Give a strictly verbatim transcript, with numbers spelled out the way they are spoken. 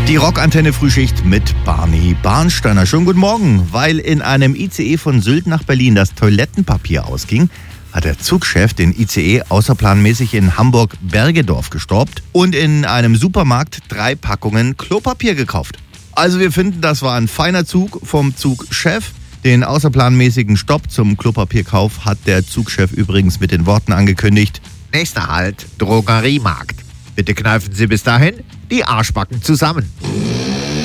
Die Rockantenne Frühschicht mit Barney Barnsteiner. Schönen guten Morgen. Weil in einem I C E von Sylt nach Berlin das Toilettenpapier ausging, hat der Zugchef den I C E außerplanmäßig in Hamburg-Bergedorf gestoppt und in einem Supermarkt drei Packungen Klopapier gekauft. Also wir finden, das war ein feiner Zug vom Zugchef. Den außerplanmäßigen Stopp zum Klopapierkauf hat der Zugchef übrigens mit den Worten angekündigt: Nächster Halt, Drogeriemarkt. Bitte kneifen Sie bis dahin die Arschbacken zusammen.